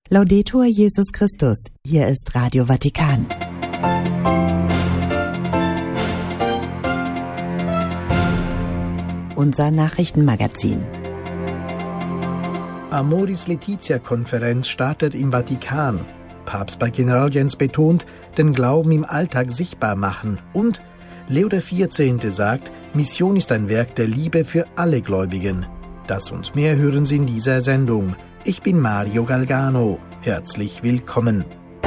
Laudetur Jesus Christus, hier ist Radio Vatikan. Unser Nachrichtenmagazin. Amoris Laetitia-Konferenz startet im Vatikan. Papst bei Generalaudienz betont, den Glauben im Alltag sichtbar machen. Und Leo XIV. Sagt, Mission ist ein Werk der Liebe für alle Gläubigen. Das und mehr hören Sie in dieser Sendung. Ich bin Mario Galgano. Herzlich willkommen.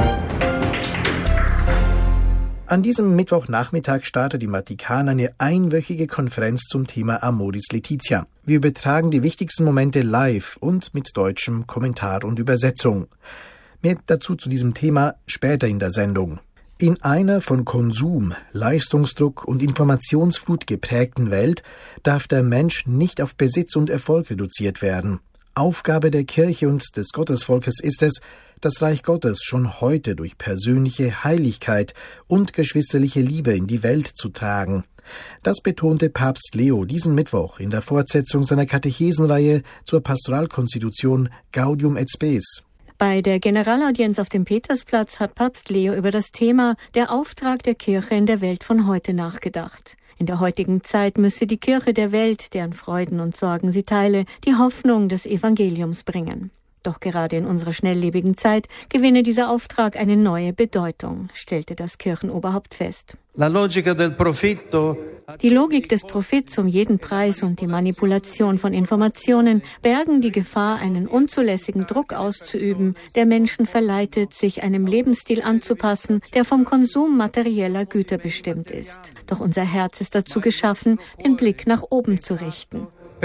An diesem Mittwochnachmittag startet im Vatikan eine einwöchige Konferenz zum Thema Amoris Laetitia. Wir übertragen die wichtigsten Momente live und mit deutschem Kommentar und Übersetzung. Mehr dazu zu diesem Thema später in der Sendung. In einer von Konsum, Leistungsdruck und Informationsflut geprägten Welt darf der Mensch nicht auf Besitz und Erfolg reduziert werden. Aufgabe der Kirche und des Gottesvolkes ist es, das Reich Gottes schon heute durch persönliche Heiligkeit und geschwisterliche Liebe in die Welt zu tragen. Das betonte Papst Leo diesen Mittwoch in der Fortsetzung seiner Katechesenreihe zur Pastoralkonstitution Gaudium et Spes. Bei der Generalaudienz auf dem Petersplatz hat Papst Leo über das Thema Der Auftrag der Kirche in der Welt von heute nachgedacht. In der heutigen Zeit müsse die Kirche der Welt, deren Freuden und Sorgen sie teile, die Hoffnung des Evangeliums bringen. Doch gerade in unserer schnelllebigen Zeit gewinne dieser Auftrag eine neue Bedeutung, stellte das Kirchenoberhaupt fest. Die Logik des Profits um jeden Preis und die Manipulation von Informationen bergen die Gefahr, einen unzulässigen Druck auszuüben, der Menschen verleitet, sich einem Lebensstil anzupassen, der vom Konsum materieller Güter bestimmt ist. Doch unser Herz ist dazu geschaffen, den Blick nach oben zu richten.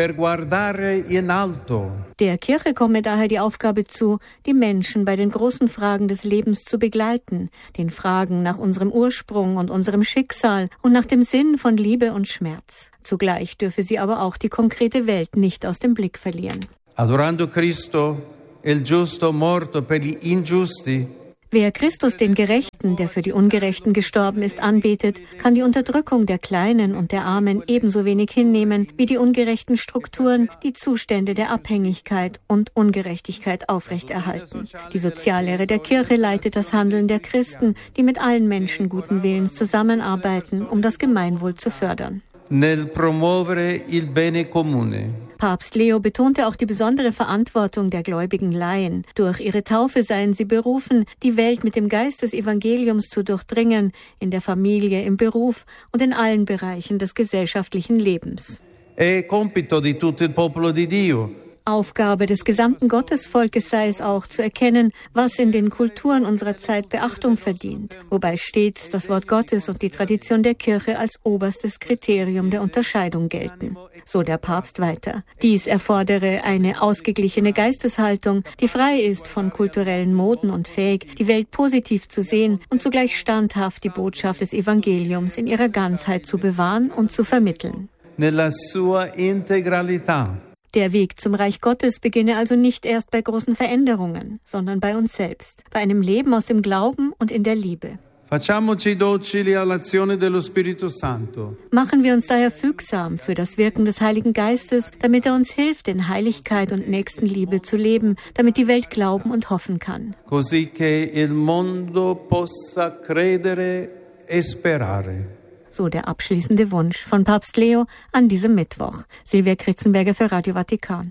Der Kirche komme daher die Aufgabe zu, die Menschen bei den großen Fragen des Lebens zu begleiten, den Fragen nach unserem Ursprung und unserem Schicksal und nach dem Sinn von Liebe und Schmerz. Zugleich dürfe sie aber auch die konkrete Welt nicht aus dem Blick verlieren. Adorando Cristo, il giusto morto per gli ingiusti. Wer Christus, den Gerechten, der für die Ungerechten gestorben ist, anbetet, kann die Unterdrückung der Kleinen und der Armen ebenso wenig hinnehmen wie die ungerechten Strukturen, die Zustände der Abhängigkeit und Ungerechtigkeit aufrechterhalten. Die Soziallehre der Kirche leitet das Handeln der Christen, die mit allen Menschen guten Willens zusammenarbeiten, um das Gemeinwohl zu fördern. Nel promuovere il bene comune. Papst Leo betonte auch die besondere Verantwortung der gläubigen Laien. Durch ihre Taufe seien sie berufen, die Welt mit dem Geist des Evangeliums zu durchdringen, in der Familie, im Beruf und in allen Bereichen des gesellschaftlichen Lebens. È compito di tutto il popolo di Dio. Aufgabe des gesamten Gottesvolkes sei es auch, zu erkennen, was in den Kulturen unserer Zeit Beachtung verdient, wobei stets das Wort Gottes und die Tradition der Kirche als oberstes Kriterium der Unterscheidung gelten. So der Papst weiter. Dies erfordere eine ausgeglichene Geisteshaltung, die frei ist von kulturellen Moden und fähig, die Welt positiv zu sehen und zugleich standhaft die Botschaft des Evangeliums in ihrer Ganzheit zu bewahren und zu vermitteln. Nella sua integralità. Der Weg zum Reich Gottes beginne also nicht erst bei großen Veränderungen, sondern bei uns selbst, bei einem Leben aus dem Glauben und in der Liebe. Facciamoci docili all'azione dello Spirito Santo. Machen wir uns daher fügsam für das Wirken des Heiligen Geistes, damit er uns hilft, in Heiligkeit und Nächstenliebe zu leben, damit die Welt glauben und hoffen kann. Così che il mondo possa credere e sperare. So der abschließende Wunsch von Papst Leo an diesem Mittwoch. Silvia Kritzenberger für Radio Vatikan.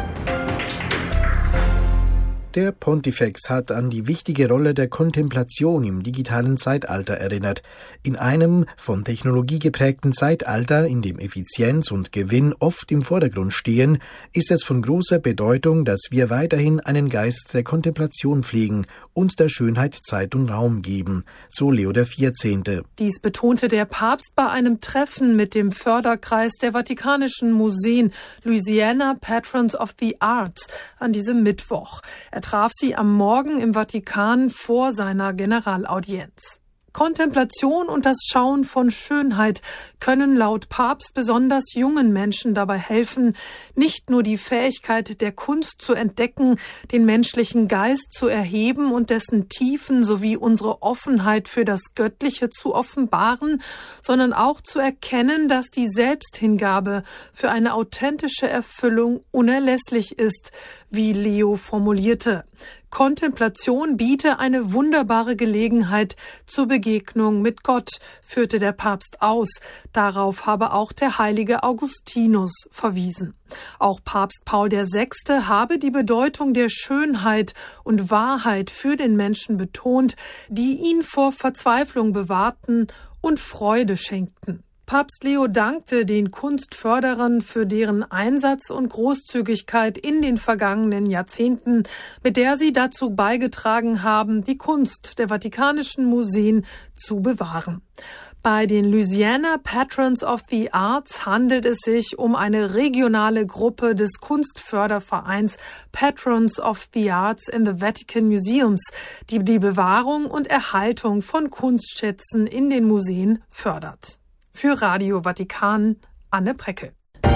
Der Pontifex hat an die wichtige Rolle der Kontemplation im digitalen Zeitalter erinnert. In einem von Technologie geprägten Zeitalter, in dem Effizienz und Gewinn oft im Vordergrund stehen, ist es von großer Bedeutung, dass wir weiterhin einen Geist der Kontemplation pflegen und der Schönheit Zeit und Raum geben, so Leo XIV. Dies betonte der Papst bei einem Treffen mit dem Förderkreis der Vatikanischen Museen Louisiana Patrons of the Arts an diesem Mittwoch. Er traf sie am Morgen im Vatikan vor seiner Generalaudienz. Kontemplation und das Schauen von Schönheit können laut Papst besonders jungen Menschen dabei helfen, nicht nur die Fähigkeit der Kunst zu entdecken, den menschlichen Geist zu erheben und dessen Tiefen sowie unsere Offenheit für das Göttliche zu offenbaren, sondern auch zu erkennen, dass die Selbsthingabe für eine authentische Erfüllung unerlässlich ist, wie Leo formulierte. Kontemplation biete eine wunderbare Gelegenheit zur Begegnung mit Gott, führte der Papst aus. Darauf habe auch der heilige Augustinus verwiesen. Auch Papst Paul VI. Habe die Bedeutung der Schönheit und Wahrheit für den Menschen betont, die ihn vor Verzweiflung bewahrten und Freude schenkten. Papst Leo dankte den Kunstförderern für deren Einsatz und Großzügigkeit in den vergangenen Jahrzehnten, mit der sie dazu beigetragen haben, die Kunst der Vatikanischen Museen zu bewahren. Bei den Louisiana Patrons of the Arts handelt es sich um eine regionale Gruppe des Kunstfördervereins Patrons of the Arts in the Vatican Museums, die die Bewahrung und Erhaltung von Kunstschätzen in den Museen fördert. Für Radio Vatikan, Anne Preckel.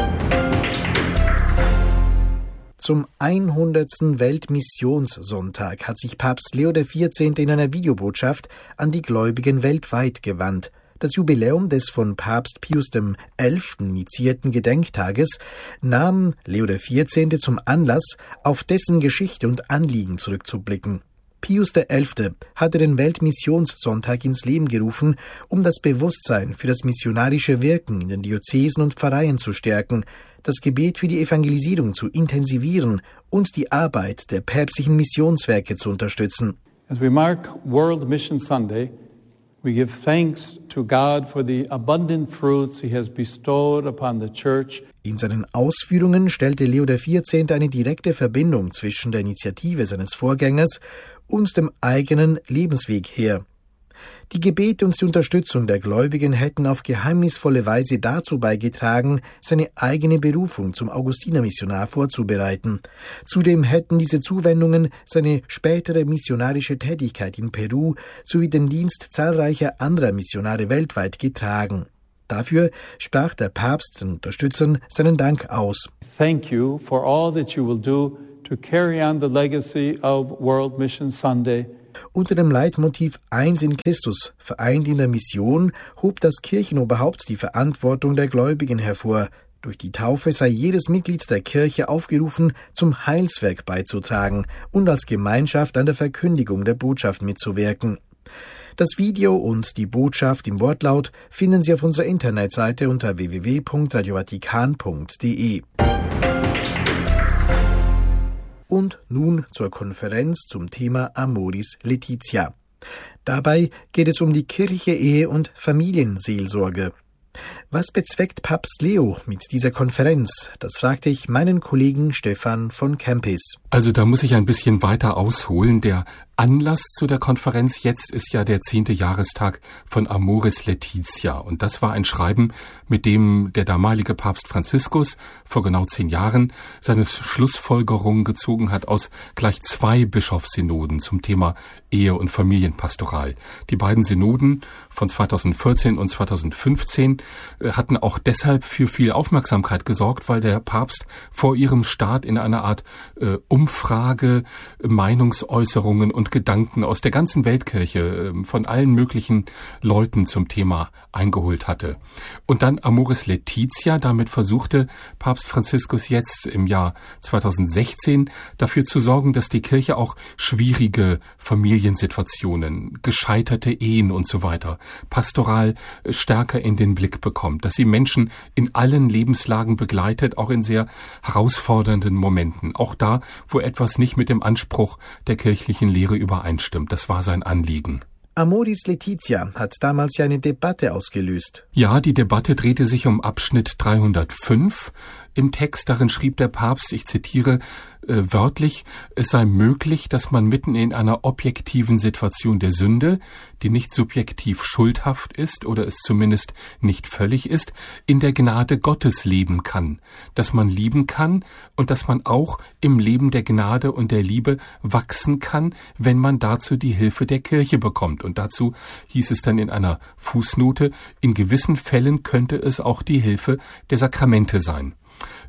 Zum 100. Weltmissionssonntag hat sich Papst Leo XIV. In einer Videobotschaft an die Gläubigen weltweit gewandt. Das Jubiläum des von Papst Pius XI. Initiierten Gedenktages nahm Leo XIV. Zum Anlass, auf dessen Geschichte und Anliegen zurückzublicken. Pius XI. Hatte den Weltmissionssonntag ins Leben gerufen, um das Bewusstsein für das missionarische Wirken in den Diözesen und Pfarreien zu stärken, das Gebet für die Evangelisierung zu intensivieren und die Arbeit der päpstlichen Missionswerke zu unterstützen. As we mark World Mission Sunday, we give thanks to God for the abundant fruits He has bestowed upon the Church. In seinen Ausführungen stellte Leo XIV. Eine direkte Verbindung zwischen der Initiative seines Vorgängers und dem eigenen Lebensweg her. Die Gebete und die Unterstützung der Gläubigen hätten auf geheimnisvolle Weise dazu beigetragen, seine eigene Berufung zum Augustinermissionar vorzubereiten. Zudem hätten diese Zuwendungen seine spätere missionarische Tätigkeit in Peru sowie den Dienst zahlreicher anderer Missionare weltweit getragen. Dafür sprach der Papst den Unterstützern seinen Dank aus. Thank you for all that you will do to carry on the legacy of World Mission Sunday. Unter dem Leitmotiv Eins in Christus, vereint in der Mission, hob das Kirchenoberhaupt die Verantwortung der Gläubigen hervor. Durch die Taufe sei jedes Mitglied der Kirche aufgerufen, zum Heilswerk beizutragen und als Gemeinschaft an der Verkündigung der Botschaft mitzuwirken. Das Video und die Botschaft im Wortlaut finden Sie auf unserer Internetseite unter www.radiovatikan.de. Und nun zur Konferenz zum Thema Amoris Laetitia. Dabei geht es um die kirchliche Ehe- und Familienseelsorge. Was bezweckt Papst Leo mit dieser Konferenz? Das fragte ich meinen Kollegen Stefan von Kempis. Also da muss ich ein bisschen weiter ausholen. Der Anlass zu der Konferenz jetzt ist ja der 10. Jahrestag von Amoris Laetitia. Und das war ein Schreiben, mit dem der damalige Papst Franziskus vor genau 10 Jahren seine Schlussfolgerungen gezogen hat aus gleich 2 Bischofssynoden zum Thema Ehe- und Familienpastoral. Die beiden Synoden von 2014 und 2015 hatten auch deshalb für viel Aufmerksamkeit gesorgt, weil der Papst vor ihrem Start in einer Art Umfrage Meinungsäußerungen und Gedanken aus der ganzen Weltkirche von allen möglichen Leuten zum Thema eingeholt hatte. Und dann Amoris Laetitia, damit versuchte Papst Franziskus jetzt im Jahr 2016 dafür zu sorgen, dass die Kirche auch schwierige Familiensituationen, gescheiterte Ehen und so weiter pastoral stärker in den Blick bekommt, dass sie Menschen in allen Lebenslagen begleitet, auch in sehr herausfordernden Momenten, auch da, wo etwas nicht mit dem Anspruch der kirchlichen Lehre übereinstimmt. Das war sein Anliegen. Amoris Laetitia hat damals ja eine Debatte ausgelöst. Ja, die Debatte drehte sich um Abschnitt 305 im Text. Darin schrieb der Papst, ich zitiere wörtlich, es sei möglich, dass man mitten in einer objektiven Situation der Sünde, die nicht subjektiv schuldhaft ist oder es zumindest nicht völlig ist, in der Gnade Gottes leben kann, dass man lieben kann und dass man auch im Leben der Gnade und der Liebe wachsen kann, wenn man dazu die Hilfe der Kirche bekommt. Und dazu hieß es dann in einer Fußnote, in gewissen Fällen könnte es auch die Hilfe der Sakramente sein.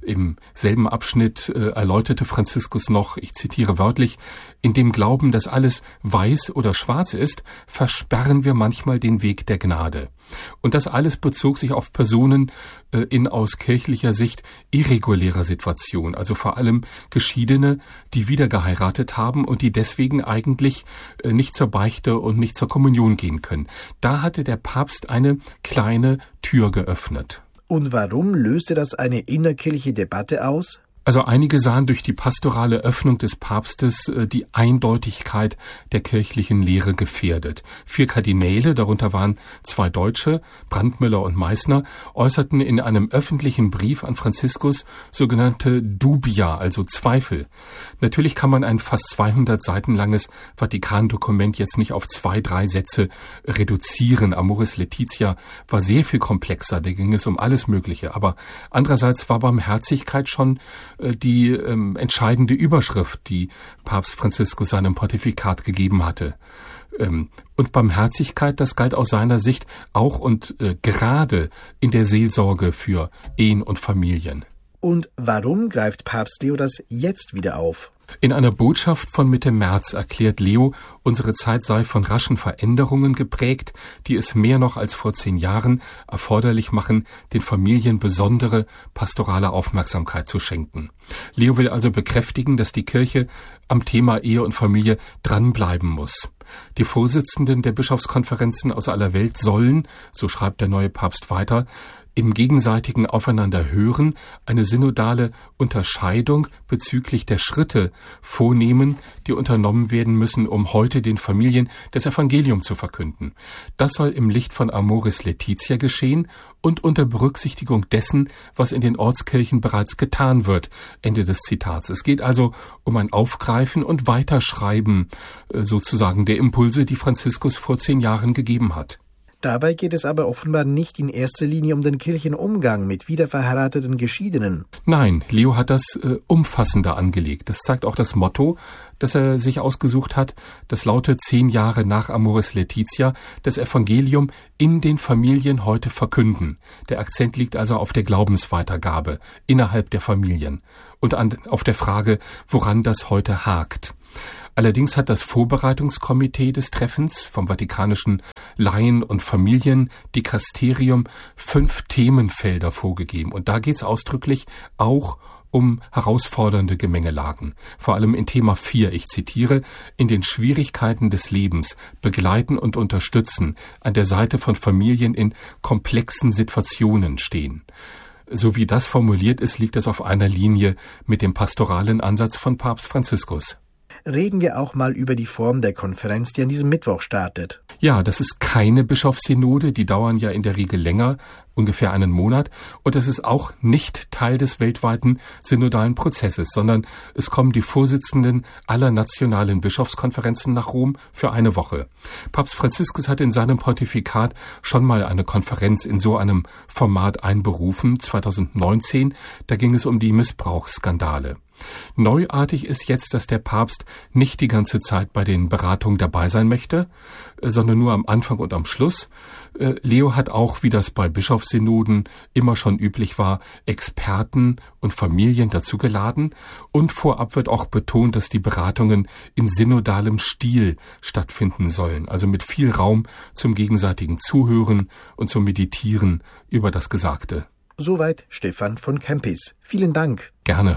Im selben Abschnitt erläuterte Franziskus noch, ich zitiere wörtlich, in dem Glauben, dass alles weiß oder schwarz ist, versperren wir manchmal den Weg der Gnade. Und das alles bezog sich auf Personen in aus kirchlicher Sicht irregulärer Situation, also vor allem Geschiedene, die wieder geheiratet haben und die deswegen eigentlich nicht zur Beichte und nicht zur Kommunion gehen können. Da hatte der Papst eine kleine Tür geöffnet. Und warum löste das eine innerkirchliche Debatte aus? Also einige sahen durch die pastorale Öffnung des Papstes die Eindeutigkeit der kirchlichen Lehre gefährdet. 4 Kardinäle, darunter waren 2 Deutsche, Brandmüller und Meißner, äußerten in einem öffentlichen Brief an Franziskus sogenannte Dubia, also Zweifel. Natürlich kann man ein fast 200 Seiten langes Vatikan-Dokument jetzt nicht auf 2-3 Sätze reduzieren. Amoris Laetitia war sehr viel komplexer, da ging es um alles Mögliche. Aber andererseits war Barmherzigkeit schon die entscheidende Überschrift, die Papst Franziskus seinem Pontifikat gegeben hatte. Und Barmherzigkeit, das galt aus seiner Sicht auch und gerade in der Seelsorge für Ehen und Familien. Und warum greift Papst Leo das jetzt wieder auf? In einer Botschaft von Mitte März erklärt Leo, unsere Zeit sei von raschen Veränderungen geprägt, die es mehr noch als vor 10 Jahren erforderlich machen, den Familien besondere pastorale Aufmerksamkeit zu schenken. Leo will also bekräftigen, dass die Kirche am Thema Ehe und Familie dranbleiben muss. Die Vorsitzenden der Bischofskonferenzen aus aller Welt sollen, so schreibt der neue Papst weiter, im gegenseitigen Aufeinander hören, eine synodale Unterscheidung bezüglich der Schritte vornehmen, die unternommen werden müssen, um heute den Familien das Evangelium zu verkünden. Das soll im Licht von Amoris Laetitia geschehen und unter Berücksichtigung dessen, was in den Ortskirchen bereits getan wird. Ende des Zitats. Es geht also um ein Aufgreifen und Weiterschreiben, sozusagen der Impulse, die Franziskus vor 10 Jahren gegeben hat. Dabei geht es aber offenbar nicht in erster Linie um den Kirchenumgang mit wiederverheirateten Geschiedenen. Nein, Leo hat das umfassender angelegt. Das zeigt auch das Motto, das er sich ausgesucht hat. Das lautet 10 Jahre nach Amoris Laetitia, das Evangelium in den Familien heute verkünden. Der Akzent liegt also auf der Glaubensweitergabe innerhalb der Familien und auf der Frage, woran das heute hakt. Allerdings hat das Vorbereitungskomitee des Treffens vom Vatikanischen Laien- und Familiendikasterium 5 Themenfelder vorgegeben. Und da geht es ausdrücklich auch um herausfordernde Gemengelagen. Vor allem in Thema 4, ich zitiere, in den Schwierigkeiten des Lebens begleiten und unterstützen, an der Seite von Familien in komplexen Situationen stehen. So wie das formuliert ist, liegt es auf einer Linie mit dem pastoralen Ansatz von Papst Franziskus. Reden wir auch mal über die Form der Konferenz, die an diesem Mittwoch startet. Ja, das ist keine Bischofssynode, die dauern ja in der Regel länger, ungefähr einen Monat, und es ist auch nicht Teil des weltweiten synodalen Prozesses, sondern es kommen die Vorsitzenden aller nationalen Bischofskonferenzen nach Rom für eine Woche. Papst Franziskus hat in seinem Pontifikat schon mal eine Konferenz in so einem Format einberufen, 2019, da ging es um die Missbrauchsskandale. Neuartig ist jetzt, dass der Papst nicht die ganze Zeit bei den Beratungen dabei sein möchte, sondern nur am Anfang und am Schluss. Leo hat auch, wie das bei Bischofssynoden immer schon üblich war, Experten und Familien dazu geladen, und vorab wird auch betont, dass die Beratungen in synodalem Stil stattfinden sollen, also mit viel Raum zum gegenseitigen Zuhören und zum Meditieren über das Gesagte. Soweit Stefan von Kempis. Vielen Dank. Gerne.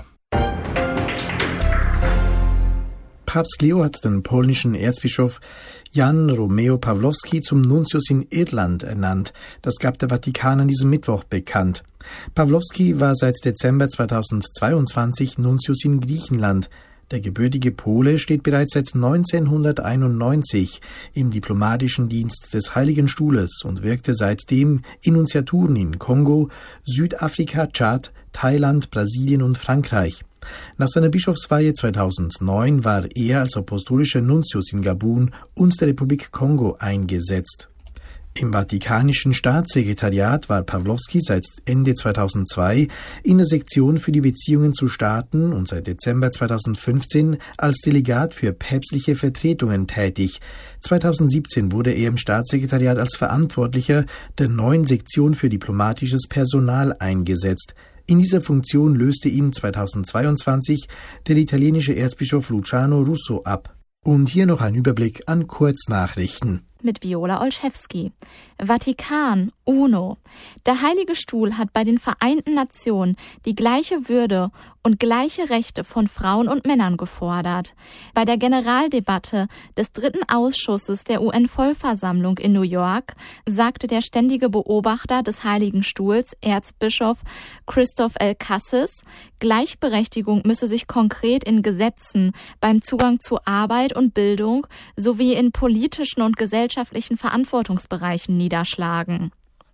Papst Leo hat den polnischen Erzbischof Jan Romeo Pawlowski zum Nuntius in Irland ernannt. Das gab der Vatikan an diesem Mittwoch bekannt. Pawlowski war seit Dezember 2022 Nuntius in Griechenland. Der gebürtige Pole steht bereits seit 1991 im diplomatischen Dienst des Heiligen Stuhles und wirkte seitdem in Nunziaturen in Kongo, Südafrika, Tschad, Thailand, Brasilien und Frankreich. Nach seiner Bischofsweihe 2009 war er als apostolischer Nuntius in Gabun und der Republik Kongo eingesetzt. Im Vatikanischen Staatssekretariat war Pawlowski seit Ende 2002 in der Sektion für die Beziehungen zu Staaten und seit Dezember 2015 als Delegat für päpstliche Vertretungen tätig. 2017 wurde er im Staatssekretariat als Verantwortlicher der neuen Sektion für diplomatisches Personal eingesetzt. In dieser Funktion löste ihn 2022 der italienische Erzbischof Luciano Russo ab. Und hier noch ein Überblick an Kurznachrichten. Mit Viola Olszewski. Vatikan, UNO. Der Heilige Stuhl hat bei den Vereinten Nationen die gleiche Würde und gleiche Rechte von Frauen und Männern gefordert. Bei der Generaldebatte des 3. Ausschusses der UN-Vollversammlung in New York sagte der ständige Beobachter des Heiligen Stuhls, Erzbischof Christoph L. Cassis, Gleichberechtigung müsse sich konkret in Gesetzen, beim Zugang zu Arbeit und Bildung sowie in politischen und gesellschaftlichen Verantwortungsbereichen niederschlagen.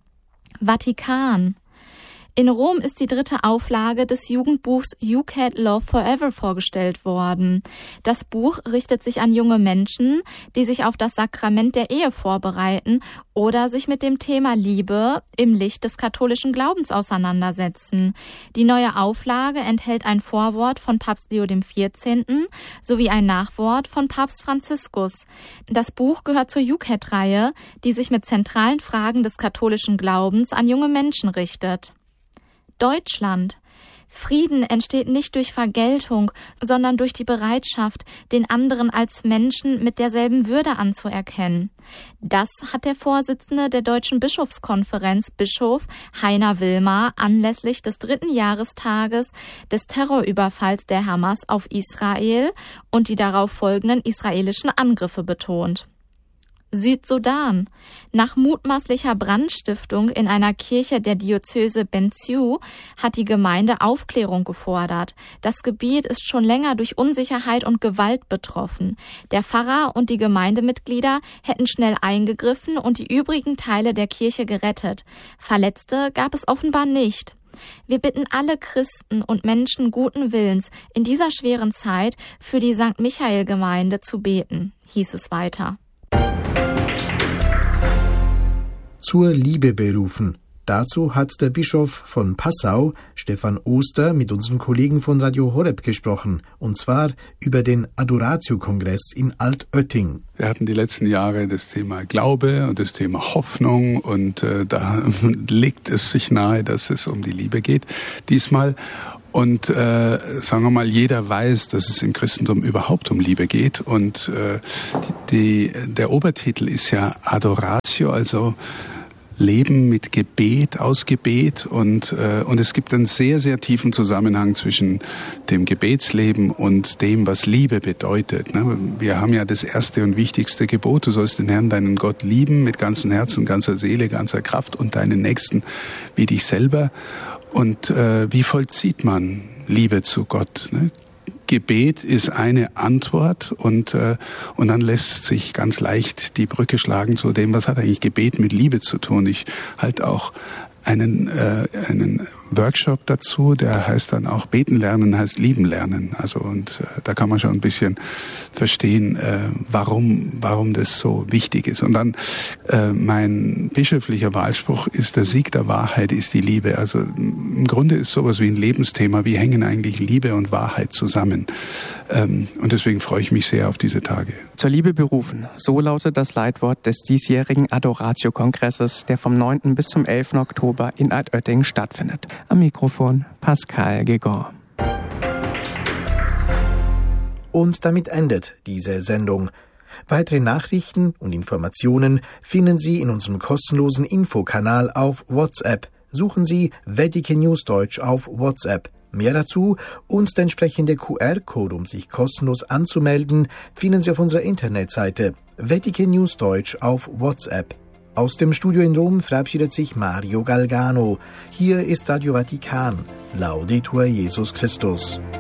Vatikan. In Rom ist die 3. Auflage des Jugendbuchs You Can't Love Forever vorgestellt worden. Das Buch richtet sich an junge Menschen, die sich auf das Sakrament der Ehe vorbereiten oder sich mit dem Thema Liebe im Licht des katholischen Glaubens auseinandersetzen. Die neue Auflage enthält ein Vorwort von Papst Leo XIV. Sowie ein Nachwort von Papst Franziskus. Das Buch gehört zur YouCat-Reihe, die sich mit zentralen Fragen des katholischen Glaubens an junge Menschen richtet. Deutschland. Frieden entsteht nicht durch Vergeltung, sondern durch die Bereitschaft, den anderen als Menschen mit derselben Würde anzuerkennen. Das hat der Vorsitzende der Deutschen Bischofskonferenz, Bischof Heiner Wilmar, anlässlich des 3. Jahrestages des Terrorüberfalls der Hamas auf Israel und die darauf folgenden israelischen Angriffe betont. Südsudan. Nach mutmaßlicher Brandstiftung in einer Kirche der Diözese Bentiu hat die Gemeinde Aufklärung gefordert. Das Gebiet ist schon länger durch Unsicherheit und Gewalt betroffen. Der Pfarrer und die Gemeindemitglieder hätten schnell eingegriffen und die übrigen Teile der Kirche gerettet. Verletzte gab es offenbar nicht. Wir bitten alle Christen und Menschen guten Willens, in dieser schweren Zeit für die St. Michael-Gemeinde zu beten, hieß es weiter. Zur Liebe berufen. Dazu hat der Bischof von Passau, Stefan Oster, mit unseren Kollegen von Radio Horeb gesprochen, und zwar über den Adoratio-Kongress in Altötting. Wir hatten die letzten Jahre das Thema Glaube und das Thema Hoffnung und da legt es sich nahe, dass es um die Liebe geht diesmal. Und sagen wir mal, jeder weiß, dass es im Christentum überhaupt um Liebe geht. Und der Obertitel ist ja Adoratio, also Leben mit Gebet, aus Gebet. Und es gibt einen sehr, sehr tiefen Zusammenhang zwischen dem Gebetsleben und dem, was Liebe bedeutet. Wir haben ja das erste und wichtigste Gebot. Du sollst den Herrn, deinen Gott, lieben mit ganzem Herzen, ganzer Seele, ganzer Kraft und deinen Nächsten wie dich selber. Und wie vollzieht man Liebe zu Gott? Ne? Gebet ist eine Antwort und dann lässt sich ganz leicht die Brücke schlagen zu dem, was hat eigentlich Gebet mit Liebe zu tun. Ich halte auch einen Workshop dazu, der heißt dann auch Beten lernen heißt Lieben lernen. Also und da kann man schon ein bisschen verstehen, warum das so wichtig ist. Und dann mein bischöflicher Wahlspruch ist: Der Sieg der Wahrheit ist die Liebe. Also im Grunde ist sowas wie ein Lebensthema. Wie hängen eigentlich Liebe und Wahrheit zusammen? Und deswegen freue ich mich sehr auf diese Tage. Zur Liebe berufen. So lautet das Leitwort des diesjährigen Adoratio-Kongresses, der vom 9. bis zum 11. Oktober in Altötting stattfindet. Am Mikrofon Pascal Guégan. Und damit endet diese Sendung. Weitere Nachrichten und Informationen finden Sie in unserem kostenlosen Infokanal auf WhatsApp. Suchen Sie Vatican News Deutsch auf WhatsApp. Mehr dazu und der entsprechende QR-Code, um sich kostenlos anzumelden, finden Sie auf unserer Internetseite Vatican News Deutsch auf WhatsApp. Aus dem Studio in Rom verabschiedet sich Mario Galgano. Hier ist Radio Vatikan. Laudetur Jesus Christus.